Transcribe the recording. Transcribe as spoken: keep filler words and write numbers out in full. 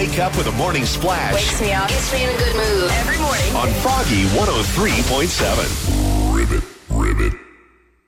Wake up with a morning splash Wakes me up. Gets me in a good mood. Every morning. on Froggy one oh three point seven.